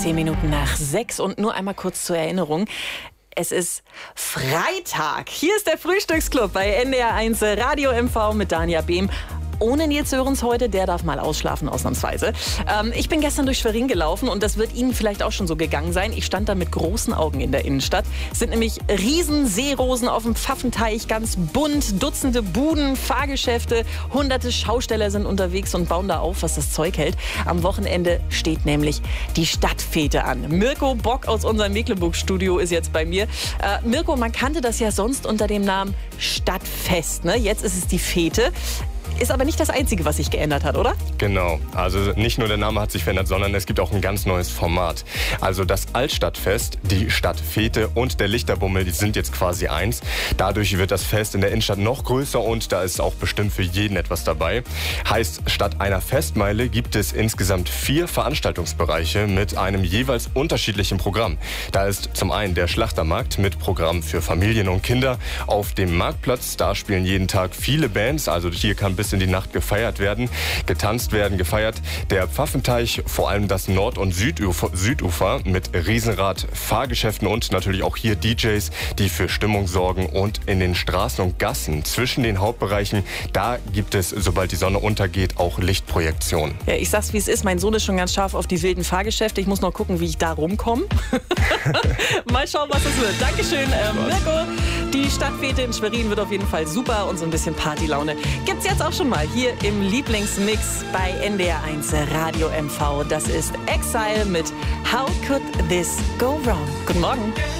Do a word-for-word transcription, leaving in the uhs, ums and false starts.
Zehn Minuten nach sechs und nur einmal kurz zur Erinnerung. Es ist Freitag. Hier ist der Frühstücksclub bei N D R eins Radio M V mit Dania Behm. Ohne Nils Sörensen heute, der darf mal ausschlafen ausnahmsweise. Ähm, ich bin gestern durch Schwerin gelaufen und das wird Ihnen vielleicht auch schon so gegangen sein. Ich stand da mit großen Augen in der Innenstadt. Es sind nämlich riesen Seerosen auf dem Pfaffenteich, ganz bunt, Dutzende Buden, Fahrgeschäfte, hunderte Schausteller sind unterwegs und bauen da auf, was das Zeug hält. Am Wochenende steht nämlich die Stadtfete an. Mirko Bock aus unserem Mecklenburg-Studio ist jetzt bei mir. Äh, Mirko, man kannte das ja sonst unter dem Namen Stadtfest, ne? Jetzt ist es die Fete. Ist aber nicht das Einzige, was sich geändert hat, oder? Genau. Also nicht nur der Name hat sich verändert, sondern es gibt auch ein ganz neues Format. Also das Altstadtfest, die Stadtfete und der Lichterbummel, die sind jetzt quasi eins. Dadurch wird das Fest in der Innenstadt noch größer und da ist auch bestimmt für jeden etwas dabei. Heißt, statt einer Festmeile gibt es insgesamt vier Veranstaltungsbereiche mit einem jeweils unterschiedlichen Programm. Da ist zum einen der Schlachtermarkt mit Programm für Familien und Kinder. Auf dem Marktplatz, da spielen jeden Tag viele Bands, also hier kann bis in die Nacht gefeiert werden, getanzt werden, gefeiert. Der Pfaffenteich, vor allem das Nord- und Südufer, Südufer mit Riesenrad, Fahrgeschäften und natürlich auch hier D Js, die für Stimmung sorgen. Und in den Straßen und Gassen zwischen den Hauptbereichen, da gibt es, sobald die Sonne untergeht, auch Lichtprojektionen. Ja, ich sag's, wie es ist. Mein Sohn ist schon ganz scharf auf die wilden Fahrgeschäfte. Ich muss noch gucken, wie ich da rumkomme. Mal schauen, was es wird. Dankeschön, ähm, Mirko. Die Stadtfete in Schwerin wird auf jeden Fall super und so ein bisschen Partylaune gibt's jetzt auch schon mal hier im Lieblingsmix bei N D R eins Radio M V. Das ist Exile mit How Could This Go Wrong? Guten Morgen.